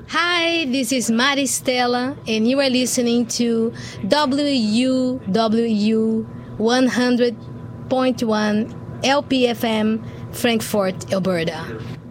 Hi, this is Maristela, and you are listening to WUWU 100.1 LPFM, Frankfurt, Alberta.